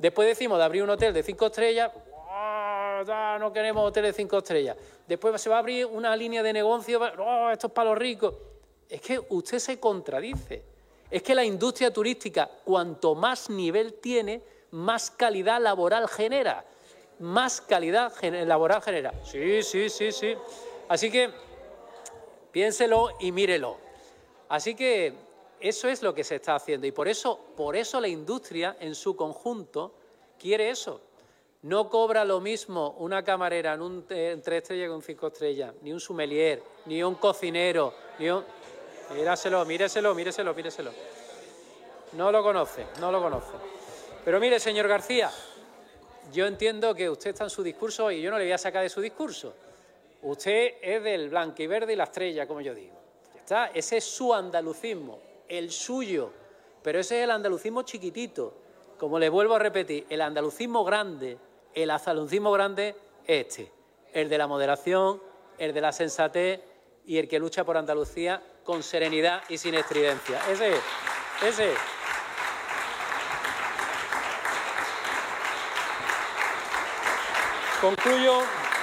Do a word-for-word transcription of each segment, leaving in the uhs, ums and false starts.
Después decimos de abrir un hotel de cinco estrellas, ¡oh, ya no queremos hoteles de cinco estrellas! Después se va a abrir una línea de negocio, ¡oh, esto es para los ricos! Es que usted se contradice. Es que la industria turística, cuanto más nivel tiene, más calidad laboral genera. Más calidad laboral genera. Sí, sí, sí, sí. Así que piénselo y mírelo. Así que eso es lo que se está haciendo. Y por eso, por eso la industria en su conjunto quiere eso. No cobra lo mismo una camarera en un en tres estrellas que un cinco estrellas, ni un sommelier, ni un cocinero, ni un... Míraselo, míreselo, míreselo, míreselo. No lo conoce, no lo conoce. Pero mire, señor García, yo entiendo que usted está en su discurso y yo no le voy a sacar de su discurso. Usted es del blanquiverde y la estrella, como yo digo. ¿Está? Ese es su andalucismo, el suyo. Pero ese es el andalucismo chiquitito. Como le vuelvo a repetir, el andalucismo grande, el andalucismo grande es este. El de la moderación, el de la sensatez y el que lucha por Andalucía con serenidad y sin estridencia. Ese es, ese es. Concluyo,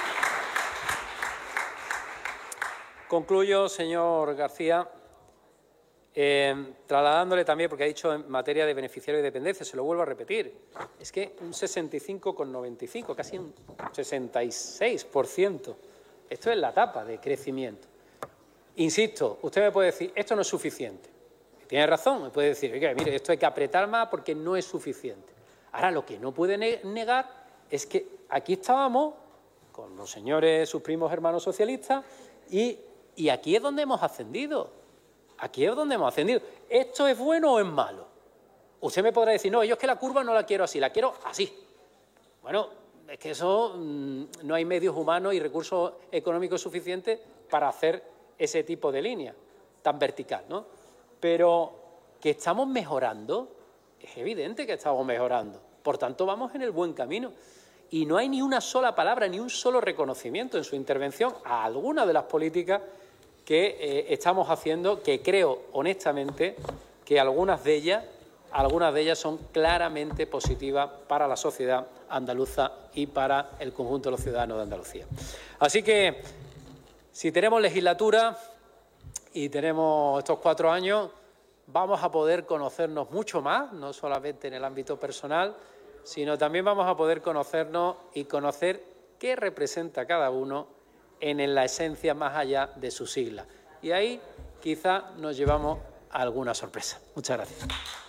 concluyo, señor García, eh, trasladándole también, porque ha dicho en materia de beneficiario y dependencia, se lo vuelvo a repetir, es que un sesenta y cinco coma noventa y cinco, casi un sesenta y seis por ciento. Esto es la tapa de crecimiento. Insisto, usted me puede decir, esto no es suficiente. Tiene razón, me puede decir, oiga, mire, esto hay que apretar más porque no es suficiente. Ahora, lo que no puede negar es que aquí estábamos con los señores, sus primos hermanos socialistas, y, y aquí es donde hemos ascendido. Aquí es donde hemos ascendido. ¿Esto es bueno o es malo? Usted me podrá decir, no, yo es que la curva no la quiero así, la quiero así. Bueno, es que eso mmm, no hay medios humanos y recursos económicos suficientes para hacer ese tipo de línea tan vertical, ¿no? Pero que estamos mejorando, es evidente que estamos mejorando. Por tanto, vamos en el buen camino. Y no hay ni una sola palabra, ni un solo reconocimiento en su intervención a alguna de las políticas que eh, estamos haciendo, que creo, honestamente, que algunas de ellas, algunas de ellas son claramente positivas para la sociedad andaluza y para el conjunto de los ciudadanos de Andalucía. Así que, si tenemos legislatura y tenemos estos cuatro años, vamos a poder conocernos mucho más, no solamente en el ámbito personal, sino también vamos a poder conocernos y conocer qué representa cada uno en la esencia más allá de sus siglas. Y ahí quizá nos llevamos a alguna sorpresa. Muchas gracias.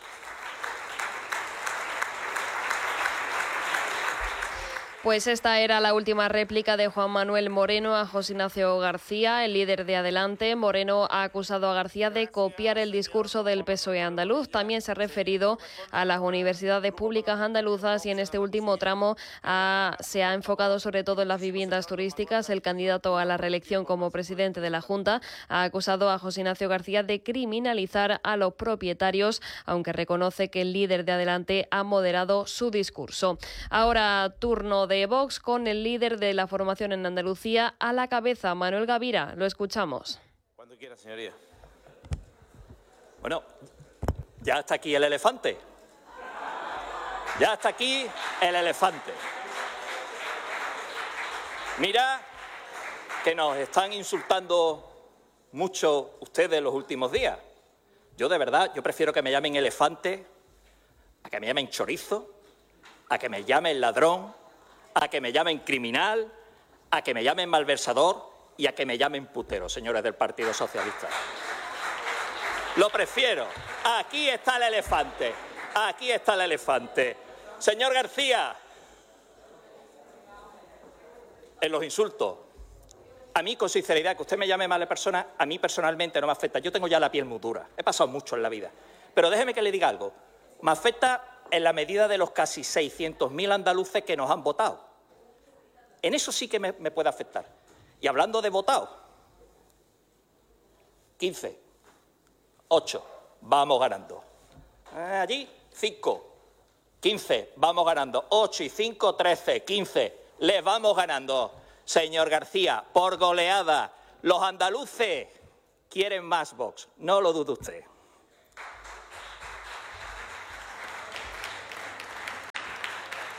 Pues esta era la última réplica de Juan Manuel Moreno a José Ignacio García, el líder de Adelante. Moreno ha acusado a García de copiar el discurso del P S O E andaluz. También se ha referido a las universidades públicas andaluzas y en este último tramo ha, se ha enfocado sobre todo en las viviendas turísticas. El candidato a la reelección como presidente de la Junta ha acusado a José Ignacio García de criminalizar a los propietarios, aunque reconoce que el líder de Adelante ha moderado su discurso. Ahora turno de de Vox con el líder de la formación en Andalucía a la cabeza, Manuel Gavira. Lo escuchamos. Cuando quiera, señoría. Bueno, ya está aquí el elefante. Ya está aquí el elefante. Mira que nos están insultando mucho ustedes los últimos días. Yo, de verdad, yo prefiero que me llamen elefante, a que me llamen chorizo, a que me llamen ladrón, a que me llamen criminal, a que me llamen malversador y a que me llamen putero, señores del Partido Socialista. Lo prefiero. Aquí está el elefante. Aquí está el elefante. Señor García, en los insultos, a mí, con sinceridad, que usted me llame mala persona, a mí personalmente no me afecta. Yo tengo ya la piel muy dura. He pasado mucho en la vida. Pero déjeme que le diga algo. Me afecta en la medida de los casi seiscientos mil andaluces que nos han votado. En eso sí que me, me puede afectar. Y hablando de votados, quince, ocho, vamos ganando. Allí, cinco, quince, vamos ganando. ocho y cinco, trece, quince, les vamos ganando. Señor García, por goleada, los andaluces quieren más Vox, no lo dude usted.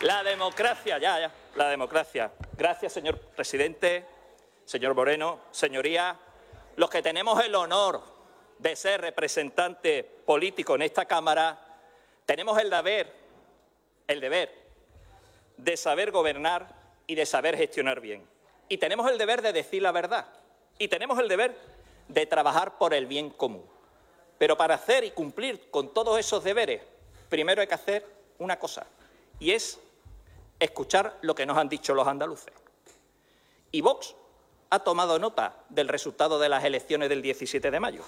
La democracia, ya, ya, la democracia. Gracias, señor presidente, señor Moreno, señorías, los que tenemos el honor de ser representante político en esta Cámara, tenemos el deber, el deber de saber gobernar y de saber gestionar bien. Y tenemos el deber de decir la verdad. Y tenemos el deber de trabajar por el bien común. Pero para hacer y cumplir con todos esos deberes, primero hay que hacer una cosa, y es escuchar lo que nos han dicho los andaluces. Y Vox ha tomado nota del resultado de las elecciones del diecisiete de mayo.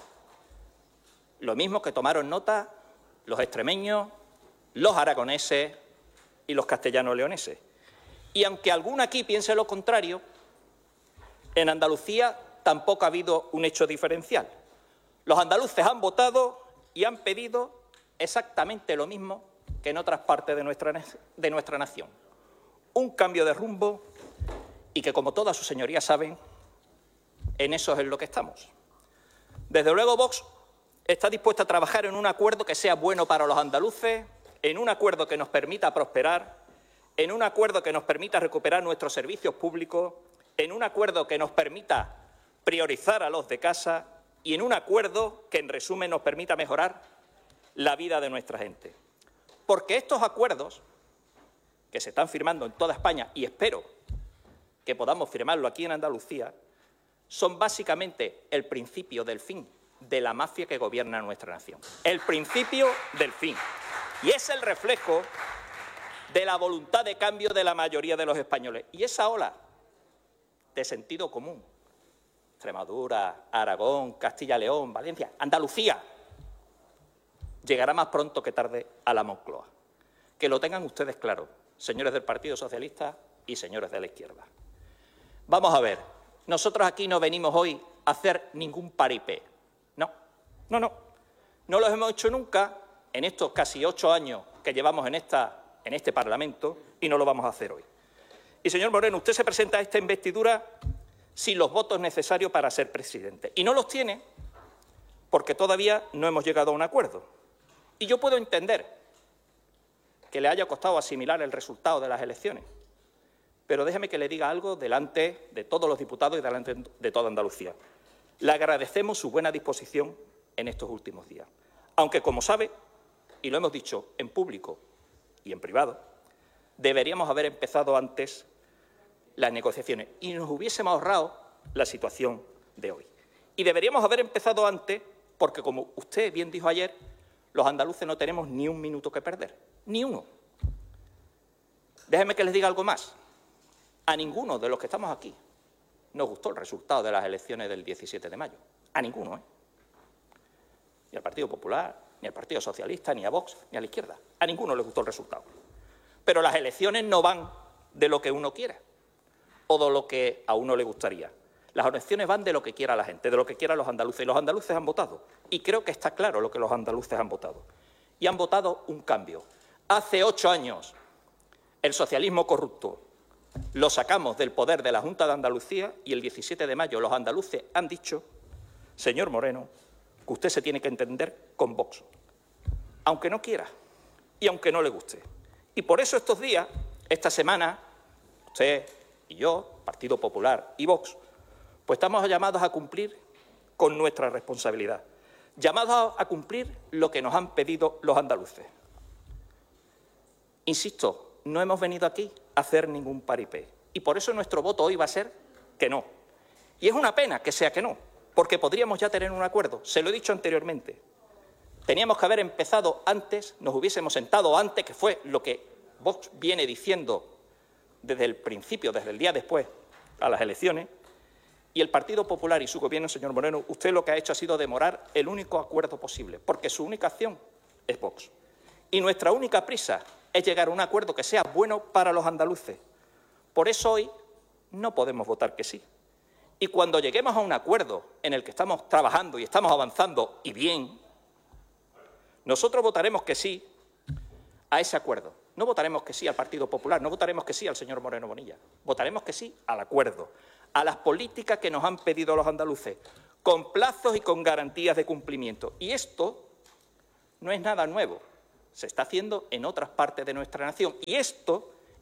Lo mismo que tomaron nota los extremeños, los aragoneses y los castellanos-leoneses. Y aunque alguno aquí piense lo contrario, en Andalucía tampoco ha habido un hecho diferencial. Los andaluces han votado y han pedido exactamente lo mismo que en otras partes de nuestra, de nuestra nación. Un cambio de rumbo y que, como todas sus señorías saben, en eso es en lo que estamos. Desde luego, Vox está dispuesta a trabajar en un acuerdo que sea bueno para los andaluces, en un acuerdo que nos permita prosperar, en un acuerdo que nos permita recuperar nuestros servicios públicos, en un acuerdo que nos permita priorizar a los de casa y en un acuerdo que, en resumen, nos permita mejorar la vida de nuestra gente. Porque estos acuerdos, que se están firmando en toda España, y espero que podamos firmarlo aquí en Andalucía, son básicamente el principio del fin de la mafia que gobierna nuestra nación. El principio del fin. Y es el reflejo de la voluntad de cambio de la mayoría de los españoles. Y esa ola de sentido común, Extremadura, Aragón, Castilla-León, Valencia, Andalucía, llegará más pronto que tarde a la Moncloa. Que lo tengan ustedes claro, señores del Partido Socialista y señores de la izquierda. Vamos a ver, nosotros aquí no venimos hoy a hacer ningún paripé. No, no, no. No lo hemos hecho nunca en estos casi ocho años que llevamos en, esta, en este Parlamento y no lo vamos a hacer hoy. Y, señor Moreno, usted se presenta a esta investidura sin los votos necesarios para ser presidente. Y no los tiene porque todavía no hemos llegado a un acuerdo. Y yo puedo entender que le haya costado asimilar el resultado de las elecciones. Pero déjeme que le diga algo delante de todos los diputados y delante de toda Andalucía. Le agradecemos su buena disposición en estos últimos días. Aunque, como sabe, y lo hemos dicho en público y en privado, deberíamos haber empezado antes las negociaciones y nos hubiésemos ahorrado la situación de hoy. Y deberíamos haber empezado antes porque, como usted bien dijo ayer, los andaluces no tenemos ni un minuto que perder, ni uno. Déjenme que les diga algo más. A ninguno de los que estamos aquí nos gustó el resultado de las elecciones del diecisiete de mayo. A ninguno, ¿eh? Ni al Partido Popular, ni al Partido Socialista, ni a Vox, ni a la izquierda. A ninguno les gustó el resultado. Pero las elecciones no van de lo que uno quiera o de lo que a uno le gustaría. Las elecciones van de lo que quiera la gente, de lo que quieran los andaluces. Y los andaluces han votado. Y creo que está claro lo que los andaluces han votado. Y han votado un cambio. Hace ocho años, el socialismo corrupto lo sacamos del poder de la Junta de Andalucía y el diecisiete de mayo los andaluces han dicho, señor Moreno, que usted se tiene que entender con Vox, aunque no quiera y aunque no le guste. Y por eso estos días, esta semana, usted y yo, Partido Popular y Vox, pues estamos llamados a cumplir con nuestra responsabilidad, llamados a cumplir lo que nos han pedido los andaluces. Insisto, no hemos venido aquí a hacer ningún paripé y por eso nuestro voto hoy va a ser que no. Y es una pena que sea que no, porque podríamos ya tener un acuerdo. Se lo he dicho anteriormente. Teníamos que haber empezado antes, nos hubiésemos sentado antes, que fue lo que Vox viene diciendo desde el principio, desde el día después a las elecciones, y el Partido Popular y su gobierno, señor Moreno, usted lo que ha hecho ha sido demorar el único acuerdo posible, porque su única acción es Vox. Y nuestra única prisa es llegar a un acuerdo que sea bueno para los andaluces. Por eso hoy no podemos votar que sí. Y cuando lleguemos a un acuerdo en el que estamos trabajando y estamos avanzando, y bien, nosotros votaremos que sí a ese acuerdo. No votaremos que sí al Partido Popular, no votaremos que sí al señor Moreno Bonilla. Votaremos que sí al acuerdo, a las políticas que nos han pedido los andaluces, con plazos y con garantías de cumplimiento. Y esto no es nada nuevo. Se está haciendo en otras partes de nuestra nación. Y esto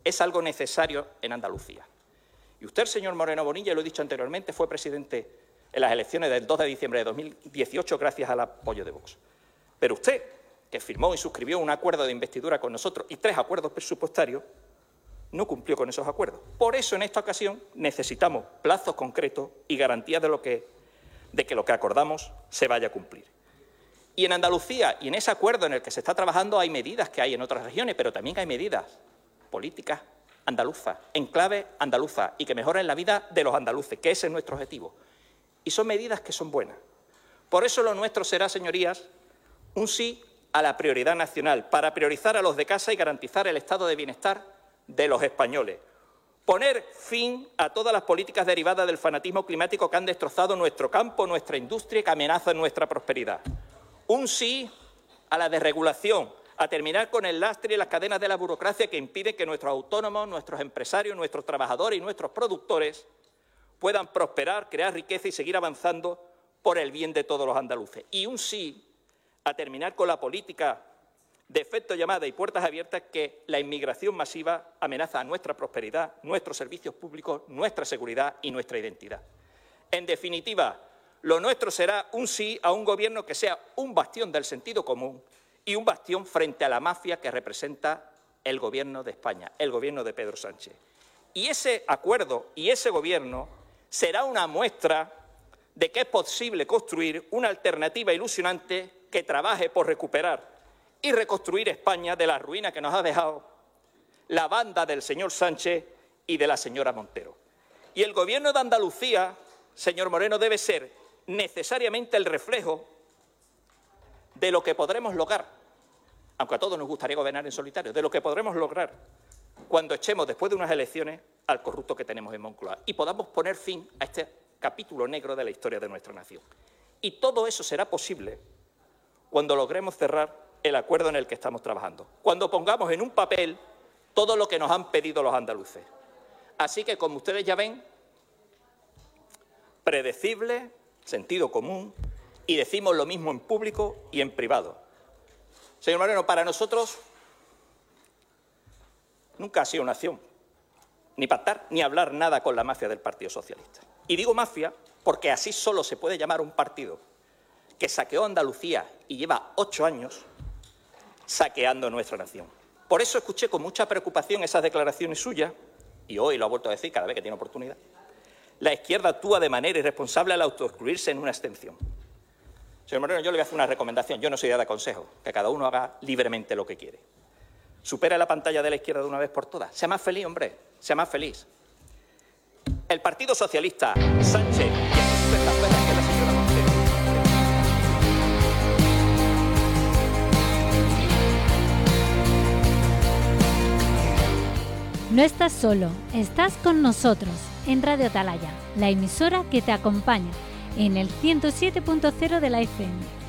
es algo necesario en Andalucía. Y usted, señor Moreno Bonilla, lo he dicho anteriormente, fue presidente en las elecciones del dos de diciembre de dos mil dieciocho gracias al apoyo de Vox. Pero usted, que firmó y suscribió un acuerdo de investidura con nosotros y tres acuerdos presupuestarios, no cumplió con esos acuerdos. Por eso, en esta ocasión, necesitamos plazos concretos y garantías de, lo que, de que lo que acordamos se vaya a cumplir. Y en Andalucía, y en ese acuerdo en el que se está trabajando, hay medidas que hay en otras regiones, pero también hay medidas políticas andaluzas, en clave andaluza, y que mejoren la vida de los andaluces, que ese es nuestro objetivo. Y son medidas que son buenas. Por eso lo nuestro será, señorías, un sí a la prioridad nacional, para priorizar a los de casa y garantizar el estado de bienestar de los españoles. Poner fin a todas las políticas derivadas del fanatismo climático que han destrozado nuestro campo, nuestra industria y que amenazan nuestra prosperidad. Un sí a la desregulación, a terminar con el lastre y las cadenas de la burocracia que impiden que nuestros autónomos, nuestros empresarios, nuestros trabajadores y nuestros productores puedan prosperar, crear riqueza y seguir avanzando por el bien de todos los andaluces. Y un sí a terminar con la política de efecto llamada y puertas abiertas que la inmigración masiva amenaza a nuestra prosperidad, nuestros servicios públicos, nuestra seguridad y nuestra identidad. En definitiva, lo nuestro será un sí a un gobierno que sea un bastión del sentido común y un bastión frente a la mafia que representa el Gobierno de España, el Gobierno de Pedro Sánchez. Y ese acuerdo y ese Gobierno será una muestra de que es posible construir una alternativa ilusionante que trabaje por recuperar y reconstruir España de la ruina que nos ha dejado la banda del señor Sánchez y de la señora Montero. Y el Gobierno de Andalucía, señor Moreno, debe ser necesariamente el reflejo de lo que podremos lograr, aunque a todos nos gustaría gobernar en solitario, de lo que podremos lograr cuando echemos después de unas elecciones al corrupto que tenemos en Moncloa y podamos poner fin a este capítulo negro de la historia de nuestra nación. Y todo eso será posible cuando logremos cerrar el acuerdo en el que estamos trabajando, cuando pongamos en un papel todo lo que nos han pedido los andaluces. Así que, como ustedes ya ven, predecible, sentido común, y decimos lo mismo en público y en privado. Señor Moreno, para nosotros nunca ha sido una acción ni pactar ni hablar nada con la mafia del Partido Socialista. Y digo mafia porque así solo se puede llamar un partido que saqueó Andalucía y lleva ocho años saqueando nuestra nación. Por eso escuché con mucha preocupación esas declaraciones suyas, y hoy lo ha vuelto a decir cada vez que tiene oportunidad. La izquierda actúa de manera irresponsable al autoexcluirse en una abstención. Señor Moreno, yo le voy a hacer una recomendación. Yo no soy de dar consejos, que cada uno haga libremente lo que quiere. Supera la pantalla de la izquierda de una vez por todas. Sea más feliz, hombre, sea más feliz. El Partido Socialista, Sánchez, y estas estas cosas que la señora Montero. No estás solo, estás con nosotros en Radio Atalaya, la emisora que te acompaña en el ciento siete punto cero de la F M.